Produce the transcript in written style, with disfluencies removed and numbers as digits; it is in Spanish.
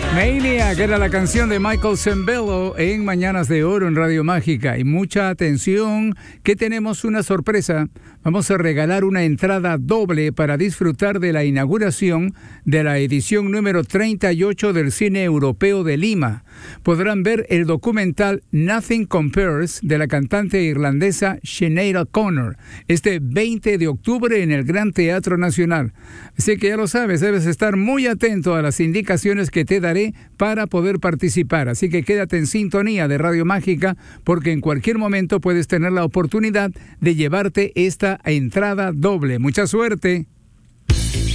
Maniac era la canción de Michael Sembello en Mañanas de Oro en Radio Mágica. Y mucha atención, que tenemos una sorpresa. Vamos a regalar una entrada doble para disfrutar de la inauguración de la edición número 38 del Cine Europeo de Lima. Podrán ver el documental Nothing Compares de la cantante irlandesa Sinead O'Connor este 20 de octubre en el Gran Teatro Nacional. Así que ya lo sabes, debes estar muy atento a las indicaciones que te daré para poder participar. Así que quédate en sintonía de Radio Mágica, porque en cualquier momento puedes tener la oportunidad de llevarte esta entrada doble. ¡Mucha suerte!